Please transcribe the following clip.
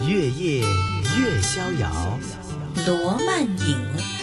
月夜越逍遥。 罗曼影。